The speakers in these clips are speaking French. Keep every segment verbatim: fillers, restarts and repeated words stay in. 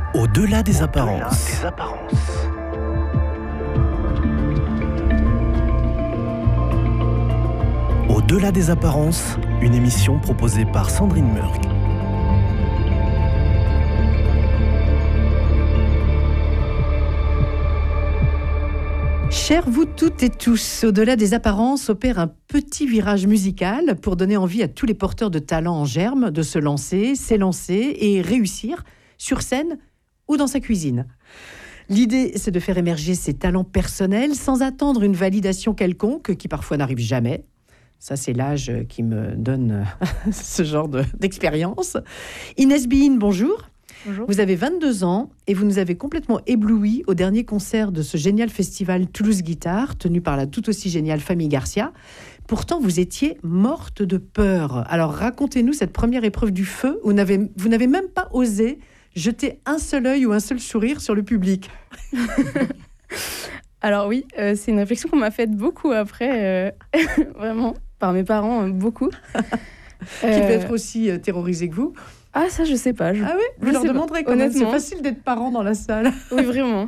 Au-delà des apparences. Au-delà des apparences. Au-delà des apparences, une émission proposée par Sandrine Murk. Chers vous toutes et tous, Au-delà des apparences opère un petit virage musical pour donner envie à tous les porteurs de talent en germe de se lancer, s'élancer et réussir sur scène ou dans sa cuisine. L'idée, c'est de faire émerger ses talents personnels sans attendre une validation quelconque qui parfois n'arrive jamais. Ça, c'est l'âge qui me donne ce genre de, d'expérience. Inès Bihin, bonjour. Bonjour. Vous avez vingt-deux ans et vous nous avez complètement éblouis au dernier concert de ce génial festival Toulouse Guitare, tenu par la tout aussi géniale Famille Garcia. Pourtant, vous étiez morte de peur. Alors, racontez-nous cette première épreuve du feu où vous n'avez, vous n'avez même pas osé jeter un seul œil ou un seul sourire sur le public. Alors oui, euh, c'est une réflexion qu'on m'a faite beaucoup après, euh, vraiment, par mes parents, euh, beaucoup. Qui Euh, peut être aussi euh, terrorisé que vous. Ah, ça, je sais pas. Je... Ah oui, vous je leur sais pas. demanderez quand même. C'est Honnêtement. facile d'être parent dans la salle. Oui, vraiment.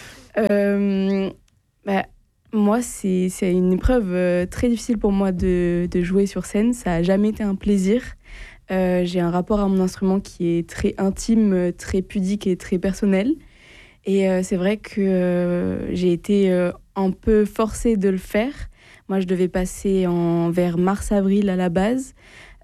Euh, bah, moi, c'est, c'est une épreuve euh, très difficile pour moi de, de jouer sur scène. Ça n'a jamais été un plaisir. Euh, j'ai un rapport à mon instrument qui est très intime, très pudique et très personnel. Et euh, c'est vrai que euh, j'ai été euh, un peu forcée de le faire. Moi, je devais passer en, vers mars-avril à la base.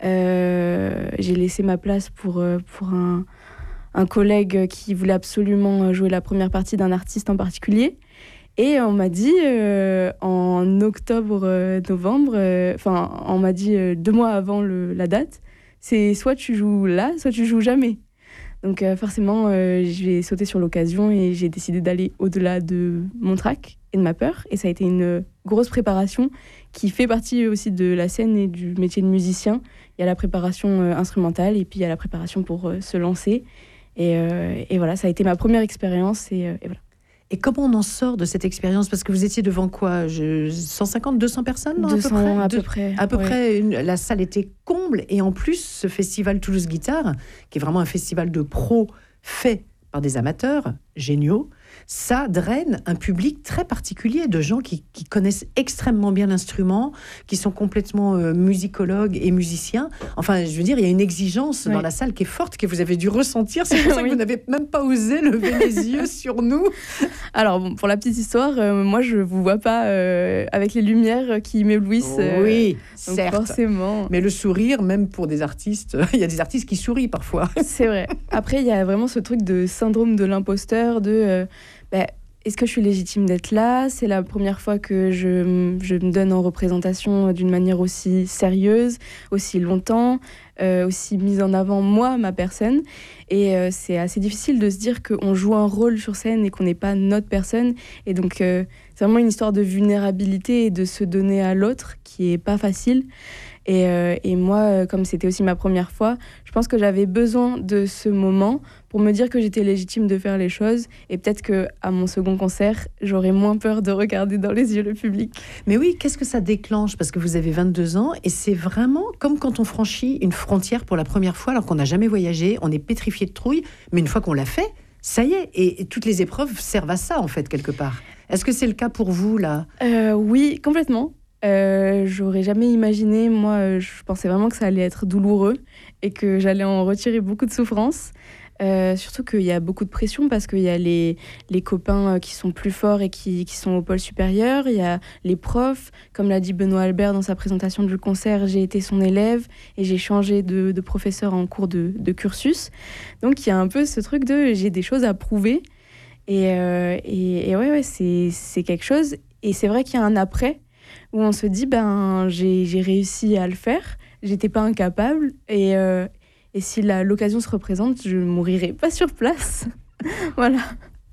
Euh, j'ai laissé ma place pour, euh, pour un, un collègue qui voulait absolument jouer la première partie d'un artiste en particulier. Et on m'a dit euh, en octobre-novembre, euh, enfin, euh, on m'a dit euh, deux mois avant le, la date, c'est soit tu joues là, soit tu joues jamais. Donc euh, forcément, euh, j'ai sauté sur l'occasion et j'ai décidé d'aller au-delà de mon trac et de ma peur. Et ça a été une grosse préparation qui fait partie aussi de la scène et du métier de musicien. Il y a la préparation euh, instrumentale et puis il y a la préparation pour euh, se lancer. Et, euh, et voilà, ça a été ma première expérience. Et, euh, et voilà. Et comment on en sort de cette expérience ? Parce que vous étiez devant quoi ? Je... cent cinquante, deux cents personnes, non, deux cents à peu près, à peu près. À peu ouais. près, une... la salle était comble. Et en plus, ce festival Toulouse Guitare, qui est vraiment un festival de pros fait par des amateurs géniaux, ça draine un public très particulier de gens qui, qui connaissent extrêmement bien l'instrument, qui sont complètement euh, musicologues et musiciens. Enfin, je veux dire, il y a une exigence oui. dans la salle qui est forte, que vous avez dû ressentir. C'est pour ça oui. que vous n'avez même pas osé lever les yeux sur nous. Alors, bon, pour la petite histoire, euh, moi, je ne vous vois pas euh, avec les lumières qui m'éblouissent. Euh, Oui, donc certes. forcément. Mais le sourire, même pour des artistes, il y a des artistes qui sourient parfois. C'est vrai. Après, il y a vraiment ce truc de syndrome de l'imposteur, de euh, bah, est-ce que je suis légitime d'être là ? C'est la première fois que je, je me donne en représentation d'une manière aussi sérieuse, aussi longtemps, euh, aussi mise en avant, moi, ma personne. Et euh, c'est assez difficile de se dire qu'on joue un rôle sur scène et qu'on n'est pas notre personne. Et donc, euh, c'est vraiment une histoire de vulnérabilité et de se donner à l'autre qui n'est pas facile. Et, euh, et moi, comme c'était aussi ma première fois, je pense que j'avais besoin de ce moment pour me dire que j'étais légitime de faire les choses. Et peut-être qu'à mon second concert, j'aurais moins peur de regarder dans les yeux le public. Mais oui, qu'est-ce que ça déclenche ? Parce que vous avez vingt-deux ans et c'est vraiment comme quand on franchit une frontière pour la première fois alors qu'on n'a jamais voyagé, on est pétrifié de trouille, mais une fois qu'on l'a fait, ça y est. Et, et toutes les épreuves servent à ça, en fait, quelque part. Est-ce que c'est le cas pour vous, là ? euh, Oui, complètement. Euh, j'aurais jamais imaginé, moi euh, je pensais vraiment que ça allait être douloureux et que j'allais en retirer beaucoup de souffrance, euh, surtout qu'il y a beaucoup de pression parce qu'il y a les, les copains qui sont plus forts et qui, qui sont au pôle supérieur, il y a les profs, comme l'a dit Benoît Albert dans sa présentation du concert, j'ai été son élève et j'ai changé de, de professeur en cours de, de cursus, donc il y a un peu ce truc de j'ai des choses à prouver et, euh, et, et ouais, ouais c'est, c'est quelque chose et c'est vrai qu'il y a un après où on se dit, ben, j'ai, j'ai réussi à le faire, j'étais pas incapable, et, euh, et si la, l'occasion se représente, je mourirai pas sur place. Voilà.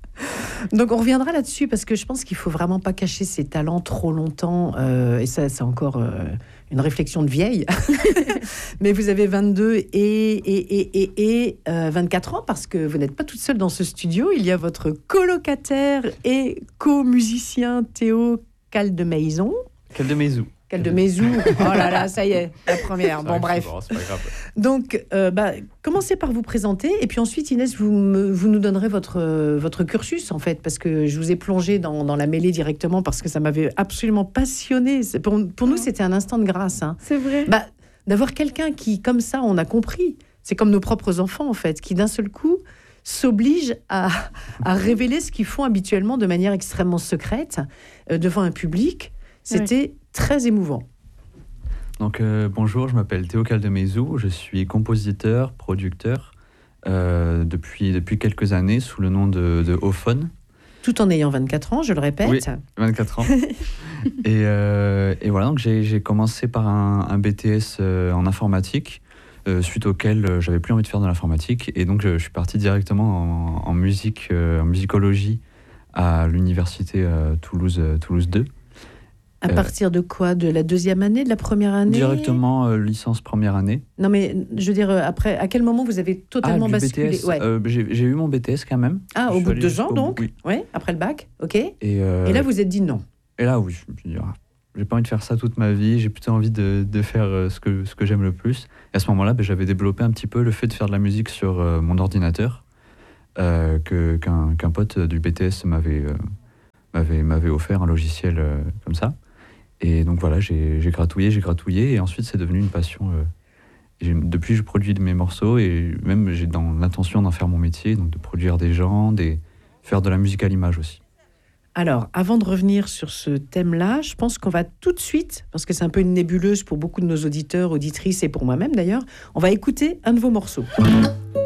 Donc on reviendra là-dessus, parce que je pense qu'il faut vraiment pas cacher ses talents trop longtemps, euh, et ça, c'est encore euh, une réflexion de vieille. Mais vous avez vingt-deux et, et, et, et, et euh, vingt-quatre ans, parce que vous n'êtes pas toute seule dans ce studio, il y a votre colocataire et co-musicien Théo Caldemaison. Caldemaison. Caldemezou. Oh là là, ça y est, la première. Bon, bref. Souvent, c'est pas grave. Donc, euh, bah, commencez par vous présenter. Et puis ensuite, Inès, vous, me, vous nous donnerez votre, euh, votre cursus, en fait, parce que je vous ai plongé dans, dans la mêlée directement, parce que ça m'avait absolument passionné. Pour, pour nous, c'était un instant de grâce. Hein. C'est vrai. Bah, d'avoir quelqu'un qui, comme ça, on a compris. C'est comme nos propres enfants, en fait, qui d'un seul coup s'obligent à, à révéler ce qu'ils font habituellement de manière extrêmement secrète euh, devant un public. C'était oui. très émouvant. Donc euh, bonjour, je m'appelle Théo Caldemezou, je suis compositeur, producteur euh, depuis, depuis quelques années sous le nom de, de Ophone. Tout en ayant vingt-quatre ans, je le répète. Oui, vingt-quatre ans. et, euh, et voilà, donc j'ai, j'ai commencé par un, un B T S euh, en informatique, euh, suite auquel euh, j'avais plus envie de faire de l'informatique, et donc je, je suis parti directement en, en musique, euh, en musicologie à l'université euh, Toulouse, euh, Toulouse deux. À partir de quoi? De la deuxième année, de la première année? Directement euh, licence première année. Non mais je veux dire, après, à quel moment vous avez totalement ah, basculé? B T S, ouais. euh, j'ai, j'ai eu mon B T S quand même. Ah, au bout de deux ans donc? Oui. Ouais, après le bac, ok. Et, euh, et là vous êtes dit non? Et là oui, je me suis dit, ah, j'ai pas envie de faire ça toute ma vie, j'ai plutôt envie de, de faire euh, ce, que, ce que j'aime le plus. Et à ce moment-là, ben, j'avais développé un petit peu le fait de faire de la musique sur euh, mon ordinateur, euh, que, qu'un, qu'un pote du B T S m'avait, euh, m'avait, m'avait offert un logiciel euh, comme ça. Et donc voilà, j'ai, j'ai gratouillé, j'ai gratouillé, et ensuite c'est devenu une passion. Euh, j'ai, depuis, je produis mes morceaux, et même j'ai dans l'intention d'en faire mon métier, donc de produire des gens, des, faire de la musique à l'image aussi. Alors, avant de revenir sur ce thème-là, je pense qu'on va tout de suite, parce que c'est un peu une nébuleuse pour beaucoup de nos auditeurs, auditrices, et pour moi-même d'ailleurs, on va écouter un de vos morceaux.